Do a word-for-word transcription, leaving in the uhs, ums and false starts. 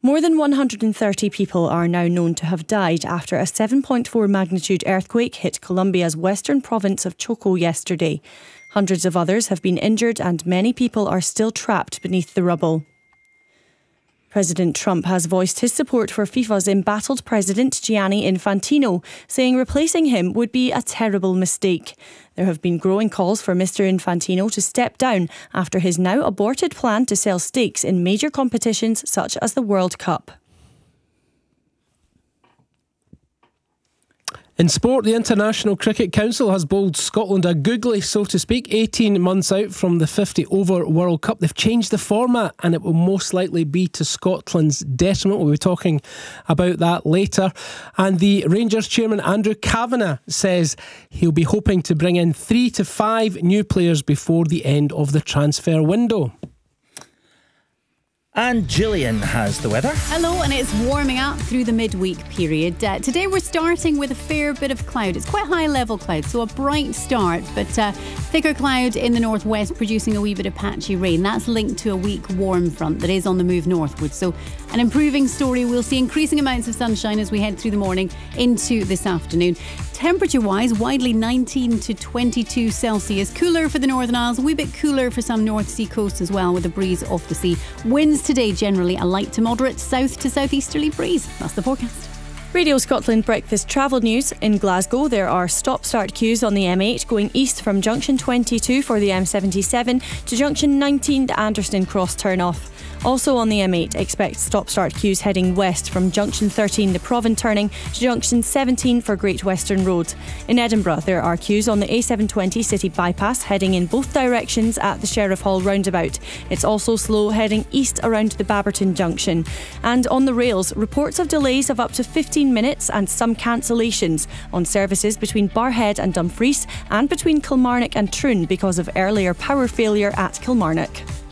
More than one hundred thirty people are now known to have died after a seven point four magnitude earthquake hit Colombia's western province of Choco yesterday. Hundreds of others have been injured and many people are still trapped beneath the rubble. President Trump has voiced his support for FIFA's embattled president Gianni Infantino, saying replacing him would be a terrible mistake. There have been growing calls for Mister Infantino to step down after his now aborted plan to sell stakes in major competitions such as the World Cup. In sport, the International Cricket Council has bowled Scotland a googly, so to speak, eighteen months out from the fifty over World Cup. They've changed the format and it will most likely be to Scotland's detriment. We'll be talking about that later. And the Rangers chairman Andrew Kavanagh says he'll be hoping to bring in three to five new players before the end of the transfer window. And Gillian has the weather. Hello, and it's warming up through the midweek period. Uh, today we're starting with a fair bit of cloud. It's quite high level cloud, so a bright start, but uh, thicker cloud in the northwest producing a wee bit of patchy rain. That's linked to a weak warm front that is on the move northwards. So an improving story. We'll see increasing amounts of sunshine as we head through the morning into this afternoon. Temperature-wise, widely nineteen to twenty-two Celsius. Cooler for the Northern Isles, a wee bit cooler for some North Sea coast as well, with a breeze off the sea. Winds today generally a light to moderate south to southeasterly breeze. That's the forecast. Radio Scotland Breakfast Travel News. In Glasgow, there are stop-start queues on the M eight going east from junction twenty-two for the M seventy-seven to junction nineteen, the Anderston Cross turn-off. Also on the M eight, expect stop-start queues heading west from junction thirteen, the Provan turning, to junction seventeen for Great Western Road. In Edinburgh, there are queues on the A seven twenty City Bypass heading in both directions at the Sheriff Hall roundabout. It's also slow heading east around the Baberton junction. And on the rails, reports of delays of up to fifteen minutes and some cancellations on services between Barrhead and Dumfries and between Kilmarnock and Troon because of earlier power failure at Kilmarnock.